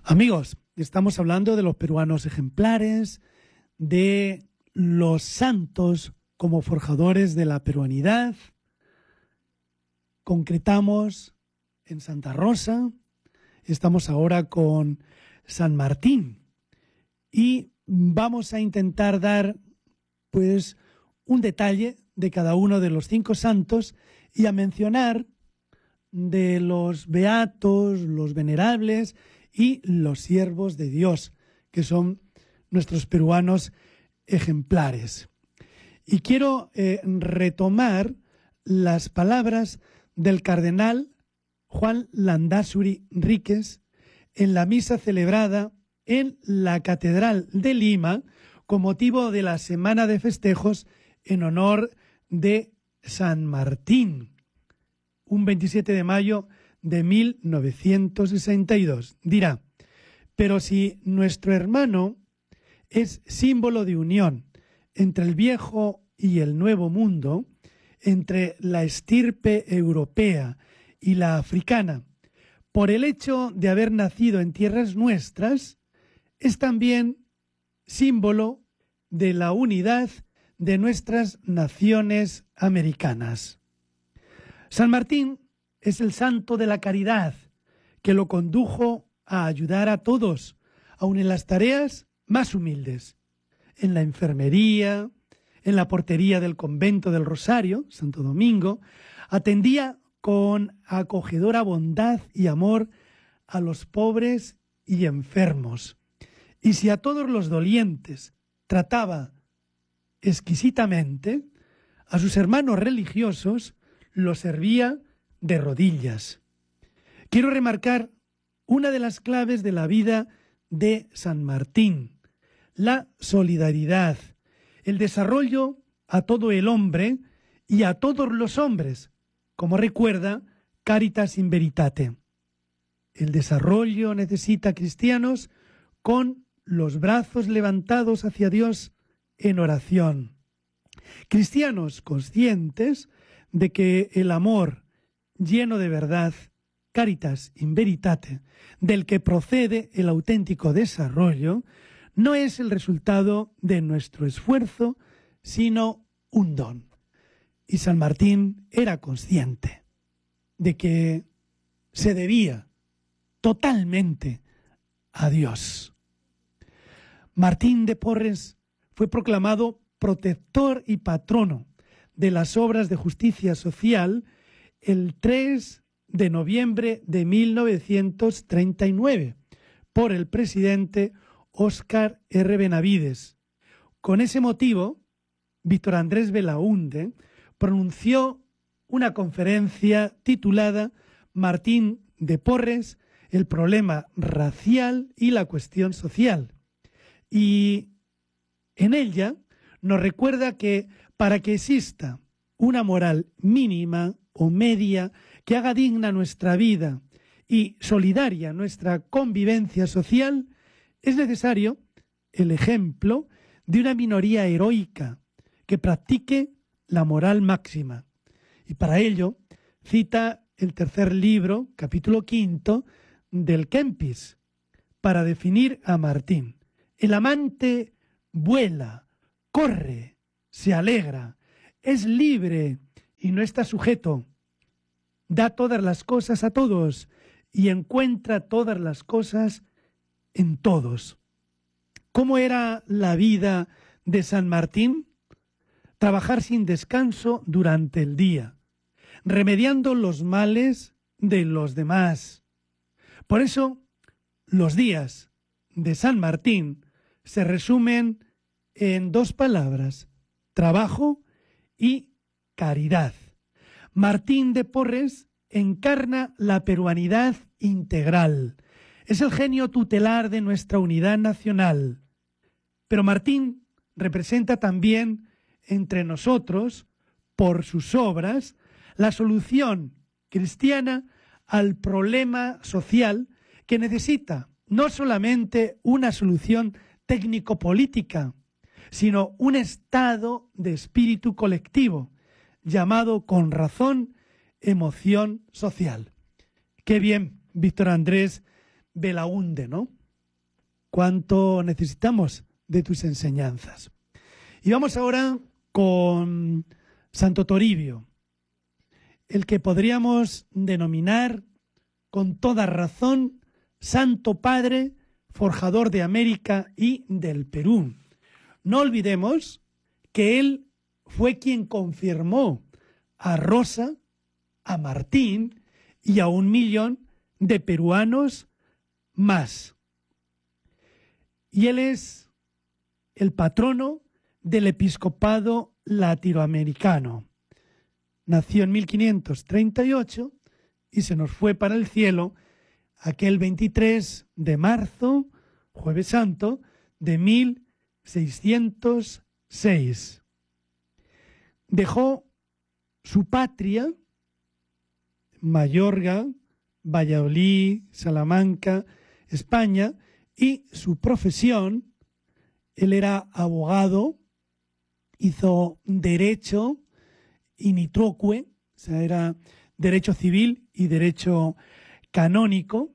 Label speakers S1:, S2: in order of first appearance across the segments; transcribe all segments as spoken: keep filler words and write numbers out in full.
S1: Amigos, estamos hablando de los peruanos ejemplares, de los santos como forjadores de la peruanidad. Concretamos en Santa Rosa, estamos ahora con San Martín y vamos a intentar dar pues un detalle de cada uno de los cinco santos y a mencionar de los beatos, los venerables y los siervos de Dios, que son nuestros peruanos ejemplares. Y quiero eh, retomar las palabras del cardenal Juan Landázuri Ríquez en la misa celebrada en la Catedral de Lima con motivo de la Semana de Festejos en honor de San Martín, un veintisiete de mayo de mil novecientos sesenta y dos. Dirá: pero si nuestro hermano es símbolo de unión entre el viejo y el nuevo mundo, entre la estirpe europea y la africana, por el hecho de haber nacido en tierras nuestras, es también símbolo de la unidad de nuestras naciones americanas. San Martín es el santo de la caridad, que lo condujo a ayudar a todos, aun en las tareas más humildes, en la enfermería, en la portería del convento del Rosario, Santo Domingo, atendía con acogedora bondad y amor a los pobres y enfermos. Y si a todos los dolientes trataba exquisitamente, a sus hermanos religiosos los servía de rodillas. Quiero remarcar una de las claves de la vida de San Martín: la solidaridad, el desarrollo a todo el hombre y a todos los hombres, como recuerda Caritas in Veritate. El desarrollo necesita cristianos con los brazos levantados hacia Dios en oración. Cristianos conscientes de que el amor lleno de verdad, Caritas in Veritate, del que procede el auténtico desarrollo, no es el resultado de nuestro esfuerzo, sino un don. Y San Martín era consciente de que se debía totalmente a Dios. Martín de Porres fue proclamado protector y patrono de las obras de justicia social el tres de noviembre de mil novecientos treinta y nueve por el presidente Óscar R. Benavides. Con ese motivo, Víctor Andrés Belaúnde pronunció una conferencia titulada Martín de Porres, el problema racial y la cuestión social. Y en ella nos recuerda que para que exista una moral mínima o media que haga digna nuestra vida y solidaria nuestra convivencia social, es necesario el ejemplo de una minoría heroica que practique la moral máxima. Y para ello cita el tercer libro, capítulo quinto, del Kempis, para definir a Martín. El amante vuela, corre, se alegra, es libre y no está sujeto. Da todas las cosas a todos y encuentra todas las cosas en todos. ¿Cómo era la vida de San Martín? Trabajar sin descanso durante el día, remediando los males de los demás. Por eso, los días de San Martín se resumen en dos palabras: trabajo y caridad. Martín de Porres encarna la peruanidad integral. Es el genio tutelar de nuestra unidad nacional. Pero Martín representa también entre nosotros, por sus obras, la solución cristiana al problema social que necesita no solamente una solución técnico-política, sino un estado de espíritu colectivo, llamado con razón emoción social. Qué bien, Víctor Andrés Belaúnde, ¿no? cuánto necesitamos de tus enseñanzas. Y vamos ahora con Santo Toribio, el que podríamos denominar con toda razón Santo Padre, forjador de América y del Perú. No olvidemos que él fue quien confirmó a Rosa, a Martín y a un millón de peruanos más. Y él es el patrono del episcopado latinoamericano. Nació en mil quinientos treinta y ocho y se nos fue para el cielo aquel veintitrés de marzo, Jueves Santo, de mil seiscientos seis. Dejó su patria, Mayorga, Valladolid, Salamanca, España, y su profesión. Él era abogado, hizo derecho initrocue, o sea, era derecho civil y derecho canónico,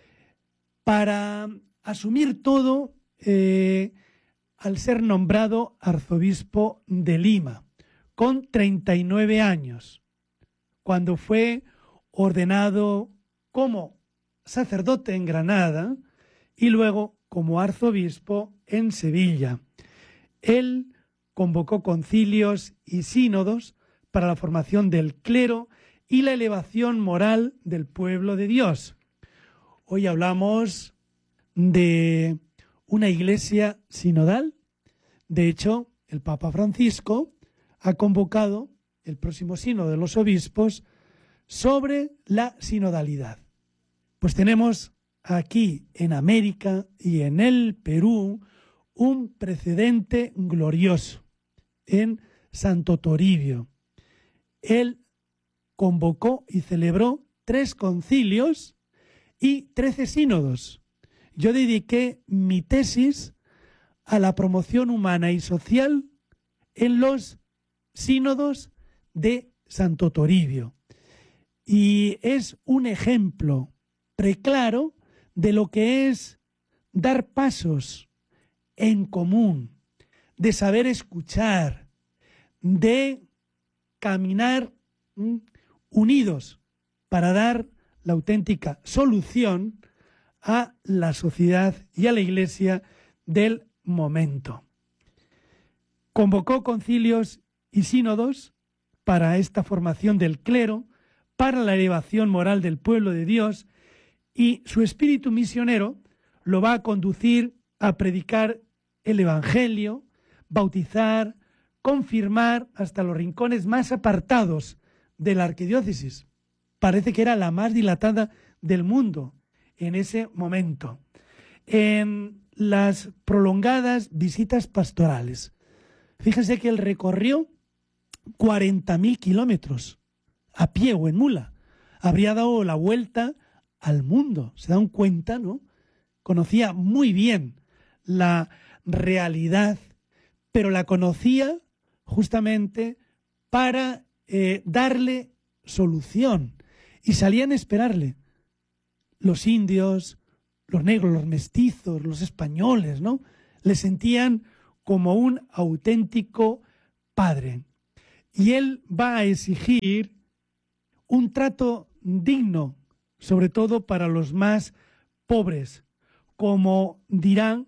S1: para asumir todo eh, al ser nombrado arzobispo de Lima, con treinta y nueve años, cuando fue ordenado como sacerdote en Granada y luego como arzobispo en Sevilla. Él convocó concilios y sínodos para la formación del clero y la elevación moral del pueblo de Dios. Hoy hablamos de una iglesia sinodal. De hecho, el Papa Francisco ha convocado el próximo sínodo de los obispos sobre la sinodalidad. Pues tenemos aquí en América y en el Perú un precedente glorioso en Santo Toribio. Él convocó y celebró tres concilios y trece sínodos. Yo dediqué mi tesis a la promoción humana y social en los sínodos de Santo Toribio. Y es un ejemplo preclaro de lo que es dar pasos en común, de saber escuchar, de caminar ¿m? unidos para dar la auténtica solución a la sociedad y a la Iglesia del momento. Convocó concilios y sínodos para esta formación del clero, para la elevación moral del pueblo de Dios, y su espíritu misionero lo va a conducir a predicar el Evangelio, bautizar, confirmar hasta los rincones más apartados de la arquidiócesis. Parece que era la más dilatada del mundo en ese momento. En las prolongadas visitas pastorales, fíjense que él recorrió cuarenta mil kilómetros a pie o en mula. Habría dado la vuelta al mundo. ¿Se dan cuenta, no? Conocía muy bien la realidad, pero la conocía justamente para eh, darle solución. Y salían a esperarle los indios, los negros, los mestizos, los españoles, ¿no? Le sentían como un auténtico padre. Y él va a exigir un trato digno, sobre todo para los más pobres, como dirán,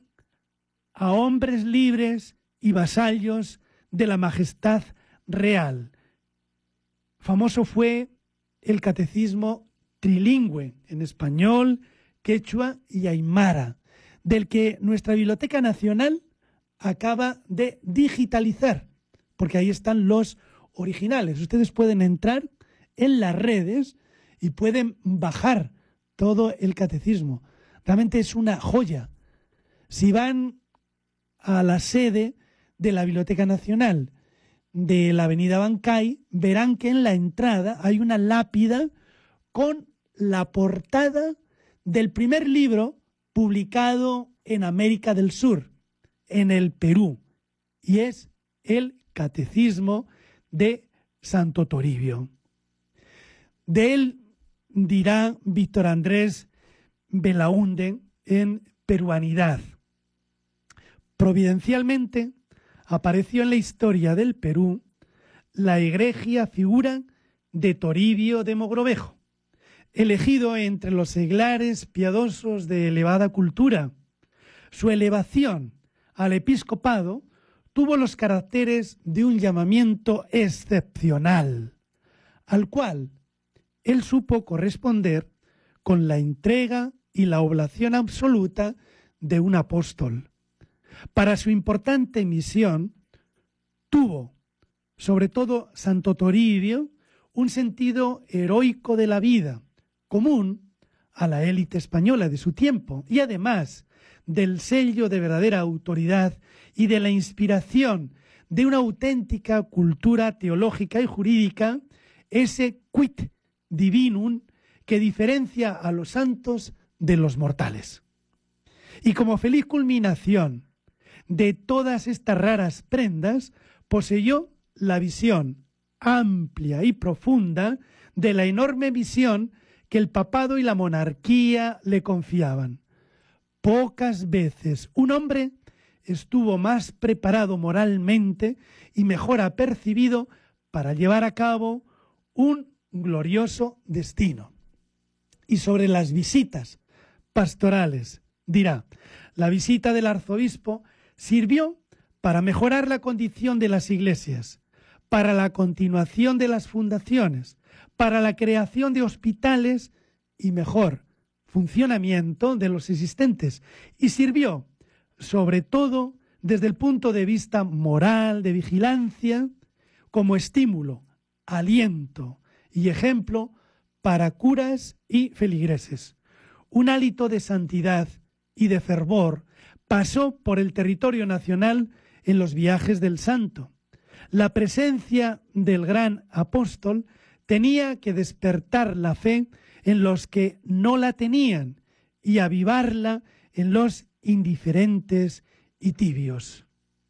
S1: a hombres libres y vasallos de la majestad real. Famoso fue el catecismo trilingüe en español, quechua y aymara, del que nuestra Biblioteca Nacional acaba de digitalizar, porque ahí están los originales. Ustedes pueden entrar en las redes y pueden bajar todo el catecismo. Realmente es una joya. Si van a la sede de la Biblioteca Nacional de la Avenida Bancay, verán que en la entrada hay una lápida con la portada del primer libro publicado en América del Sur, en el Perú, y es el Catecismo de Santo Toribio. De él dirá Víctor Andrés Belaúnde en Peruanidad. Providencialmente apareció en la historia del Perú la egregia figura de Toribio de Mogrovejo, elegido entre los seglares piadosos de elevada cultura. Su elevación al episcopado tuvo los caracteres de un llamamiento excepcional, al cual él supo corresponder con la entrega y la oblación absoluta de un apóstol. Para su importante misión, tuvo, sobre todo Santo Toribio, un sentido heroico de la vida, común a la élite española de su tiempo, y además del sello de verdadera autoridad y de la inspiración de una auténtica cultura teológica y jurídica, ese quid divinum que diferencia a los santos de los mortales. Y como feliz culminación de todas estas raras prendas, poseyó la visión amplia y profunda de la enorme misión que el papado y la monarquía le confiaban. Pocas veces un hombre estuvo más preparado moralmente y mejor apercibido para llevar a cabo un glorioso destino. Y sobre las visitas pastorales, dirá, la visita del arzobispo sirvió para mejorar la condición de las iglesias, para la continuación de las fundaciones, para la creación de hospitales y mejor funcionamiento de los existentes, y sirvió sobre todo desde el punto de vista moral, de vigilancia, como estímulo, aliento y ejemplo para curas y feligreses. Un hálito de santidad y de fervor pasó por el territorio nacional en los viajes del santo. La presencia del gran apóstol tenía que despertar la fe en los que no la tenían y avivarla en los indiferentes y tibios.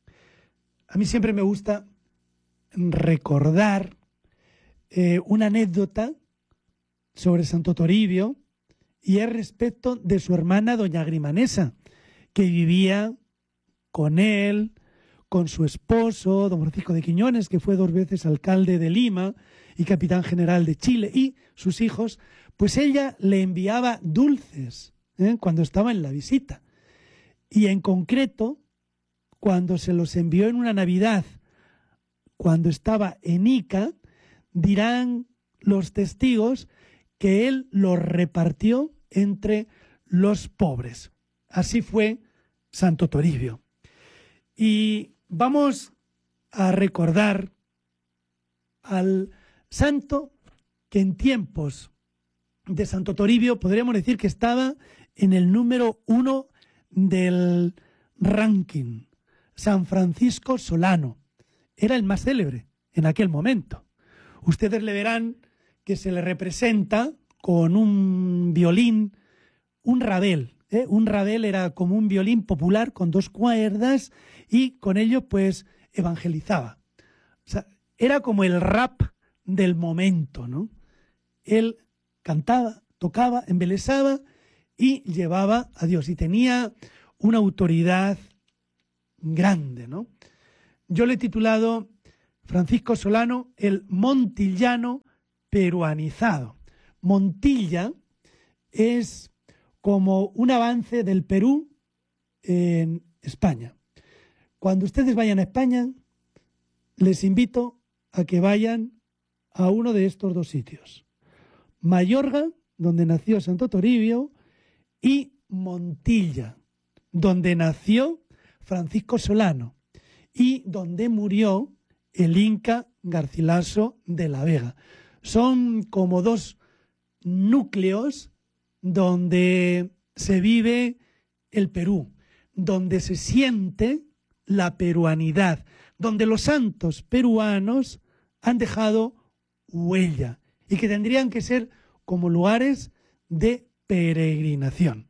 S1: A mí siempre me gusta recordar eh, una anécdota sobre Santo Toribio, y es respecto de su hermana doña Agrimanesa, que vivía con él, con su esposo, don Francisco de Quiñones, que fue dos veces alcalde de Lima y capitán general de Chile, y sus hijos. Pues ella le enviaba dulces ¿eh? cuando estaba en la visita. Y en concreto, cuando se los envió en una Navidad, cuando estaba en Ica, dirán los testigos que él los repartió entre los pobres. Así fue Santo Toribio. Y vamos a recordar al santo que en tiempos de Santo Toribio podríamos decir que estaba en el número uno del ranking. San Francisco Solano era el más célebre en aquel momento. Ustedes le verán que se le representa con un violín, un rabel. ¿eh? Un rabel era como un violín popular con dos cuerdas y con ello pues evangelizaba. O sea, era como el rap del momento, ¿no? Él cantaba, tocaba, embelesaba y llevaba a Dios. Y tenía una autoridad grande, ¿no? Yo le he titulado Francisco Solano, el montillano peruanizado. Montilla es como un avance del Perú en España. Cuando ustedes vayan a España, les invito a que vayan a uno de estos dos sitios. Mayorga, donde nació Santo Toribio, y Montilla, donde nació Francisco Solano y donde murió el Inca Garcilaso de la Vega. Son como dos núcleos donde se vive el Perú, donde se siente la peruanidad, donde los santos peruanos han dejado huella y que tendrían que ser como lugares de peregrinación.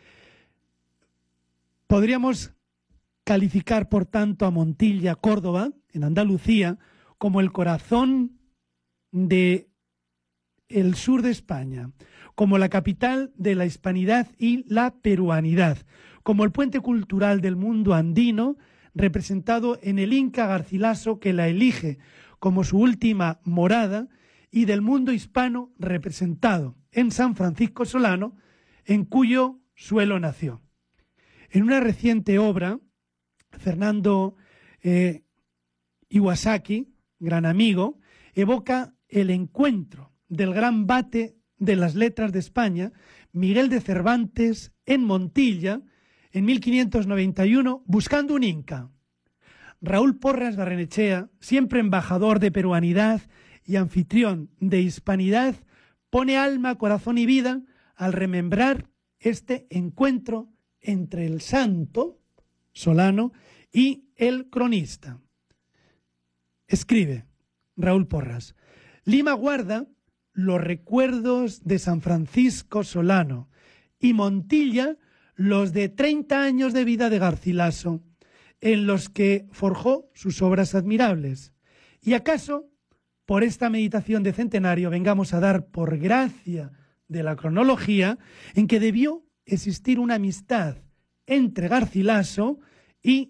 S1: Podríamos calificar, por tanto, a Montilla, Córdoba, en Andalucía, como el corazón de el sur de España, como la capital de la hispanidad y la peruanidad, como el puente cultural del mundo andino, representado en el Inca Garcilaso, que la elige como su última morada, y del mundo hispano representado en San Francisco Solano, en cuyo suelo nació. En una reciente obra, Fernando eh, Iwasaki, gran amigo, evoca el encuentro del gran bate de las letras de España, Miguel de Cervantes, en Montilla, en mil quinientos noventa y uno, buscando un inca. Raúl Porras Barrenechea, siempre embajador de peruanidad y anfitrión de hispanidad, pone alma, corazón y vida al remembrar este encuentro entre el santo Solano y el cronista. Escribe Raúl Porras: Lima guarda los recuerdos de San Francisco Solano y Montilla los de treinta años de vida de Garcilaso, en los que forjó sus obras admirables. Y acaso, por esta meditación de centenario, vengamos a dar por gracia de la cronología en que debió existir una amistad entre Garcilaso y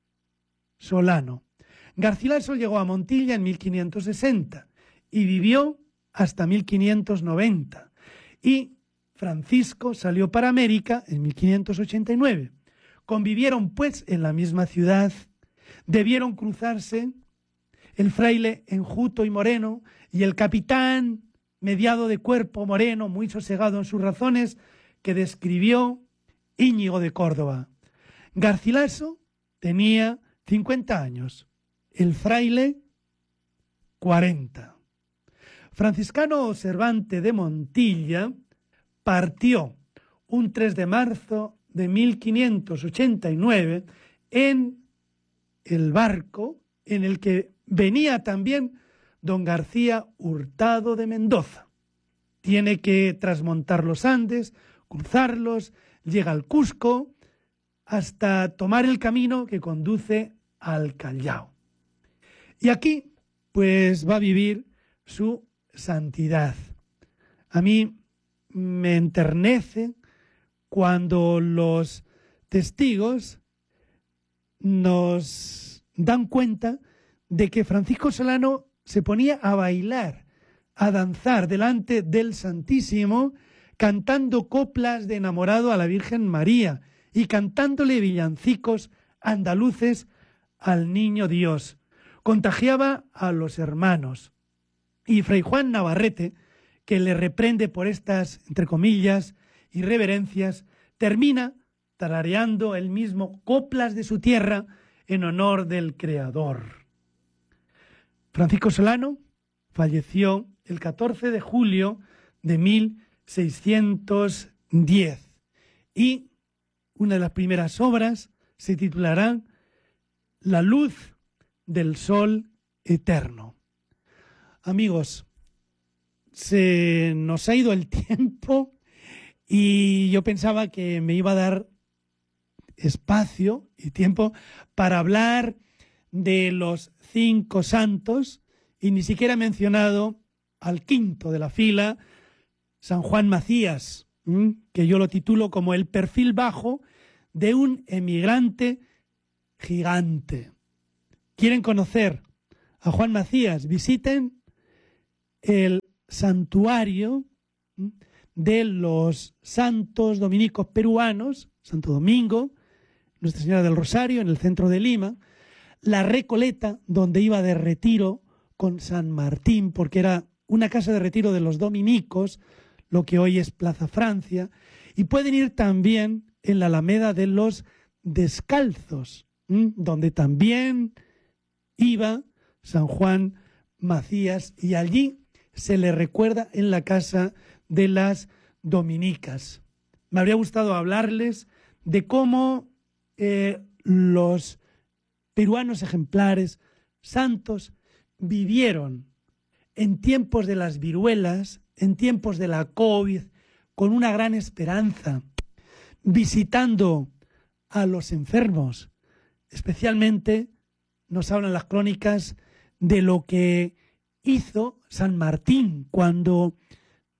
S1: Solano. Garcilaso llegó a Montilla en mil quinientos sesenta y vivió hasta mil quinientos noventa, y Francisco salió para América en mil quinientos ochenta y nueve. Convivieron pues en la misma ciudad, debieron cruzarse el fraile enjuto y moreno y el capitán mediado de cuerpo moreno, muy sosegado en sus razones, que describió Íñigo de Córdoba. Garcilaso tenía cincuenta años, el fraile cuarenta. Franciscano Cervantes de Montilla partió un tres de marzo de mil quinientos ochenta y nueve en el barco en el que venía también don García Hurtado de Mendoza. Tiene que trasmontar los Andes, cruzarlos, llega al Cusco, hasta tomar el camino que conduce al Callao. Y aquí, pues, va a vivir su santidad. A mí me enternece cuando los testigos nos dan cuenta de que Francisco Solano se ponía a bailar, a danzar delante del Santísimo, cantando coplas de enamorado a la Virgen María y cantándole villancicos andaluces al Niño Dios. Contagiaba a los hermanos. Y Fray Juan Navarrete, que le reprende por estas, entre comillas, irreverencias, termina tarareando él mismo coplas de su tierra en honor del Creador. Francisco Solano falleció el catorce de julio de mil seiscientos diez y una de las primeras obras se titulará La luz del sol eterno. Amigos, se nos ha ido el tiempo y yo pensaba que me iba a dar espacio y tiempo para hablar de los cinco santos y ni siquiera he mencionado al quinto de la fila, San Juan Macías, que yo lo titulo como el perfil bajo de un emigrante gigante. ¿Quieren conocer a Juan Macías? Visiten el santuario de los santos dominicos peruanos, Santo Domingo, Nuestra Señora del Rosario, en el centro de Lima, la Recoleta, donde iba de retiro con San Martín, porque era una casa de retiro de los dominicos, lo que hoy es Plaza Francia, y pueden ir también en la Alameda de los Descalzos, ¿m? donde también iba San Juan Macías, y allí se le recuerda en la casa de las dominicas. Me habría gustado hablarles de cómo eh, los peruanos ejemplares santos vivieron en tiempos de las viruelas, en tiempos de la COVID, con una gran esperanza, visitando a los enfermos. Especialmente nos hablan las crónicas de lo que hizo San Martín cuando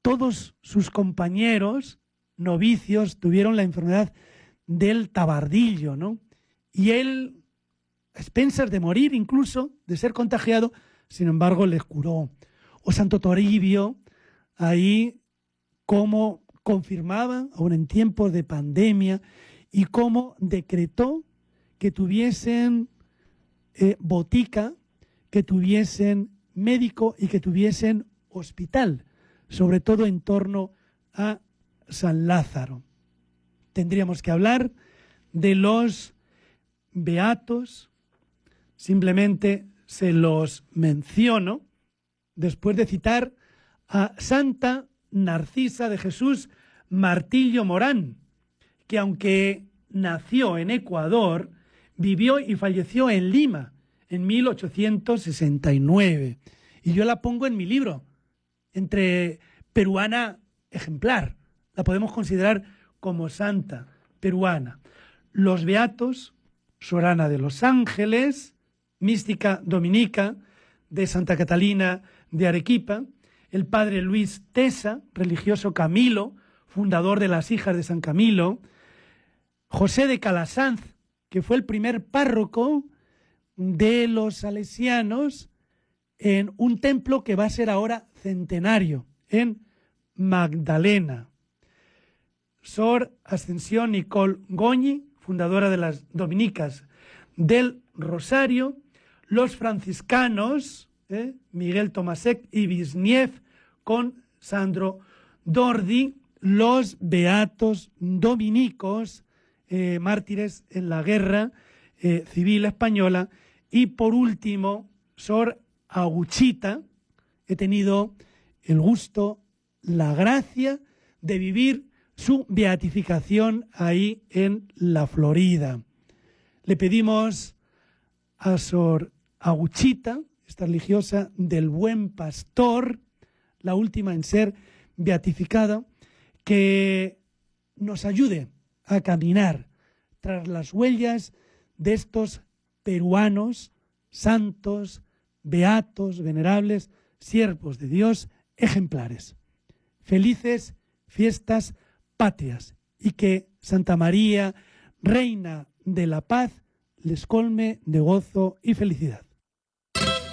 S1: todos sus compañeros novicios tuvieron la enfermedad del tabardillo, ¿no? Y él, a expensas de morir incluso, de ser contagiado, sin embargo, les curó. O Santo Toribio, ahí cómo confirmaba, aún en tiempos de pandemia, y cómo decretó que tuviesen eh, botica, que tuviesen médico y que tuviesen hospital, sobre todo en torno a San Lázaro. Tendríamos que hablar de los beatos, simplemente se los menciono, después de citar a Santa Narcisa de Jesús Martillo Morán, que aunque nació en Ecuador, vivió y falleció en Lima en mil ochocientos sesenta y nueve. Y yo la pongo en mi libro, entre peruana ejemplar. La podemos considerar como santa peruana. Los beatos, Sor Ana de los Ángeles, mística dominica de Santa Catalina de Arequipa, el padre Luis Tesa, religioso Camilo, fundador de las Hijas de San Camilo, José de Calasanz, que fue el primer párroco de los salesianos en un templo que va a ser ahora centenario, en Magdalena. Sor Ascensión Nicole Goñi, fundadora de las Dominicas del Rosario, los franciscanos, eh, Miguel Tomasek y Wisniew, con Sandro Dordi, los beatos dominicos, eh, mártires en la guerra eh, civil española, y por último, Sor Aguchita. He tenido el gusto, la gracia de vivir su beatificación ahí en la Florida. Le pedimos a Sor Aguchita, esta religiosa del Buen Pastor, la última en ser beatificada, que nos ayude a caminar tras las huellas de estos peruanos, santos, beatos, venerables, siervos de Dios, ejemplares. Felices fiestas patrias, y que Santa María, Reina de la Paz, les colme de gozo y felicidad.